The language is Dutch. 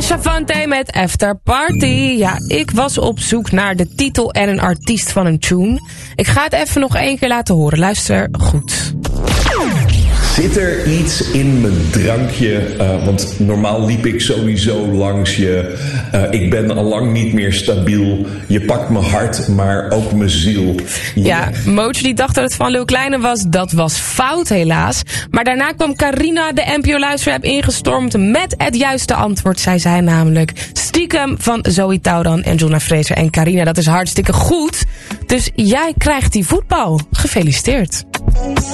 Shavante met After Party. Ja, ik was op zoek naar de titel en een artiest van een tune. Ik ga het even nog 1 keer laten horen. Luister goed. Zit er iets in mijn drankje? Want normaal liep ik sowieso langs je. Ik ben al lang niet meer stabiel. Je pakt mijn hart, maar ook mijn ziel. Ja, Mootje die dacht dat het van Lil Kleine was. Dat was fout helaas. Maar daarna kwam Carina de NPO Luisterapp ingestormd met het juiste antwoord. Zij zei namelijk Stiekem van Zoe Tauran en Jonna Fraser en Carina. Dat is hartstikke goed. Dus jij krijgt die voetbal. Gefeliciteerd.